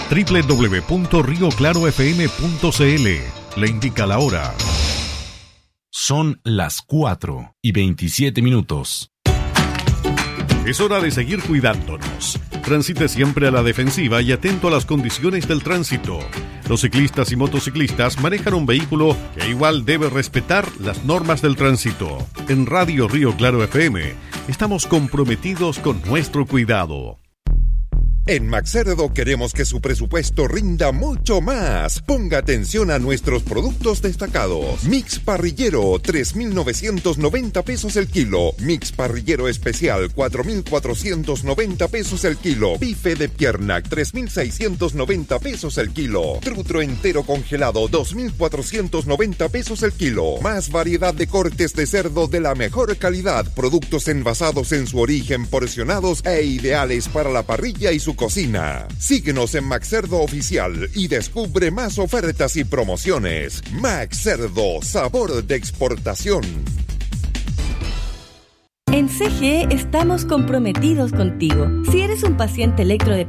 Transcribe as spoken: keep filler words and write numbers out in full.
doble u doble u doble u punto río claro f m punto c l. Le indica la hora. Son las cuatro y veintisiete minutos. Es hora de seguir cuidándonos. Transite siempre a la defensiva y atento a las condiciones del tránsito. Los ciclistas y motociclistas manejan un vehículo que igual debe respetar las normas del tránsito. En Radio Río Claro F M estamos comprometidos con nuestro cuidado. En Maxcerdo queremos que su presupuesto rinda mucho más. Ponga atención a nuestros productos destacados. Mix parrillero, tres mil novecientos noventa pesos el kilo. Mix parrillero especial, cuatro mil cuatrocientos noventa pesos el kilo. Bife de pierna, tres mil seiscientos noventa pesos el kilo. Trutro entero congelado, dos mil cuatrocientos noventa pesos el kilo. Más variedad de cortes de cerdo de la mejor calidad. Productos envasados en su origen, porcionados e ideales para la parrilla y su cocina. Síguenos en Maxcerdo Oficial y descubre más ofertas y promociones. Maxcerdo, sabor de exportación. En C G E estamos comprometidos contigo. Si eres un paciente electrodependiente